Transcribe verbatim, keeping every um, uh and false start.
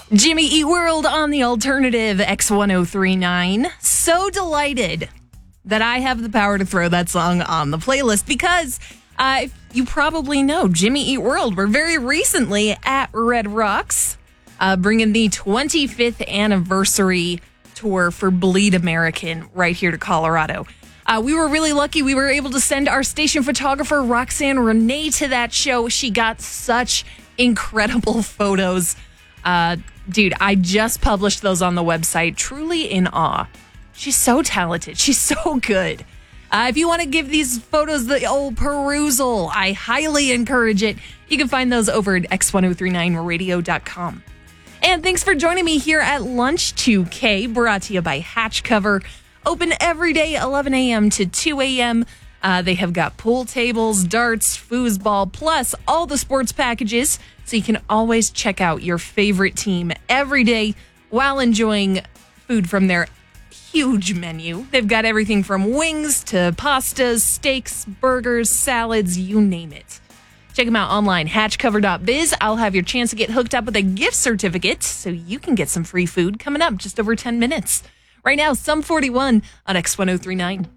Jimmy Eat World on the alternative X ten thirty-nine. So delighted that I have the power to throw that song on the playlist because uh, you probably know Jimmy Eat World. We're very recently at Red Rocks, uh, bringing the twenty-fifth anniversary tour for Bleed American right here to Colorado. Uh, we were really lucky. We were able to send our station photographer, Roxanne Renee, to that show. She got such incredible photos. Uh, dude, I just published those on the website. Truly in awe. She's so talented. She's so good. Uh, if you want to give these photos the old perusal, I highly encourage it. You can find those over at x ten thirty-nine radio dot com. And thanks for joining me here at Lunch two K, brought to you by Hatch Cover. Open every day, eleven a.m. to two a.m. Uh, they have got pool tables, darts, foosball, plus all the sports packages. So you can always check out your favorite team every day while enjoying food from their huge menu. They've got everything from wings to pastas, steaks, burgers, salads, you name it. Check them out online, hatch cover dot biz. I'll have your chance to get hooked up with a gift certificate so you can get some free food coming up just over ten minutes. Right now, Sum forty-one on X ten thirty-nine.